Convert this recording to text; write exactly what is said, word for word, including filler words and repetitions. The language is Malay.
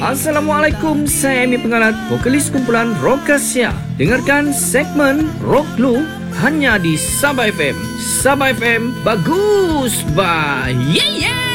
Assalamualaikum, saya Amy Pengalat, vokalis kumpulan Rockasia. Dengarkan segmen Rock Blue hanya di Sabah F M. Sabah F M, bagus bah. Yeah, yeah.